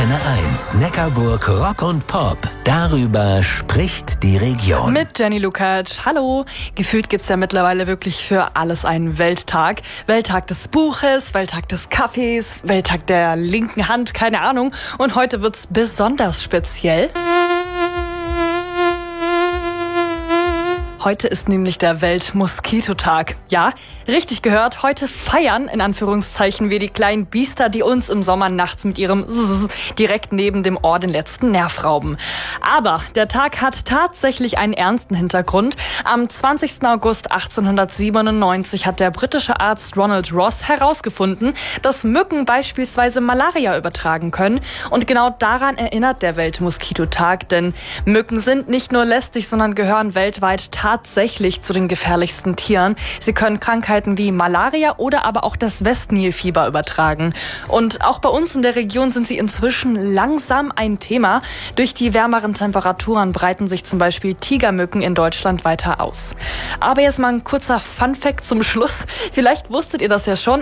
Antenne 1, Neckarburg Rock und Pop. Darüber spricht die Region. Mit Jenny Lukacs. Hallo. Gefühlt gibt's ja mittlerweile wirklich für alles einen Welttag. Welttag des Buches, Welttag des Kaffees, Welttag der linken Hand, keine Ahnung. Und heute wird's besonders speziell. Heute ist nämlich der Weltmoskitotag. Ja, richtig gehört, heute feiern, in Anführungszeichen, wir die kleinen Biester, die uns im Sommer nachts mit ihrem Zzz direkt neben dem Ohr den letzten Nerv rauben. Aber der Tag hat tatsächlich einen ernsten Hintergrund. Am 20. August 1897 hat der britische Arzt Ronald Ross herausgefunden, dass Mücken beispielsweise Malaria übertragen können. Und genau daran erinnert der Weltmoskitotag, denn Mücken sind nicht nur lästig, sondern gehören weltweit tatsächlich zu den gefährlichsten Tieren. Sie können Krankheiten wie Malaria oder aber auch das Westnilfieber übertragen. Und auch bei uns in der Region sind sie inzwischen langsam ein Thema. Durch die wärmeren Temperaturen breiten sich zum Beispiel Tigermücken in Deutschland weiter aus. Aber jetzt mal ein kurzer Funfact zum Schluss. Vielleicht wusstet ihr das ja schon.